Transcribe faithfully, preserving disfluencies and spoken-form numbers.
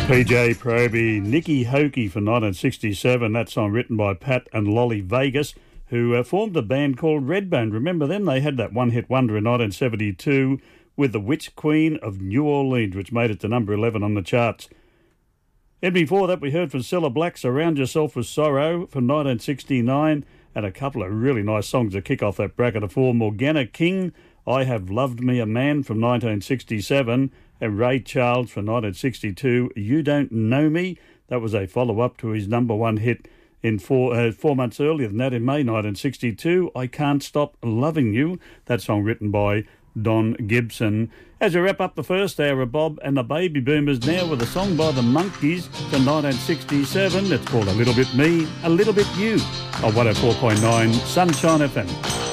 P J Proby, Nicky Hokey for nineteen sixty-seven. That song written by Pat and Lolly Vegas, who uh, formed a band called Redbone. Remember them? They had that one-hit wonder in nineteen seventy-two with the Witch Queen of New Orleans, which made it to number eleven on the charts. And before that, we heard from Cilla Black, Surround Yourself with Sorrow from nineteen sixty-nine, and a couple of really nice songs to kick off that bracket of four. Morgana King, I Have Loved Me a Man from nineteen sixty-seven, and Ray Charles from nineteen sixty-two, You Don't Know Me. That was a follow-up to his number one hit in four uh, four months earlier than that, in May nineteen sixty-two, I Can't Stop Loving You. That song written by Don Gibson. As we wrap up the first hour of Bob and the Baby Boomers now with a song by the Monkees from nineteen sixty-seven. It's called A Little Bit Me, A Little Bit You on one oh four point nine Sunshine F M.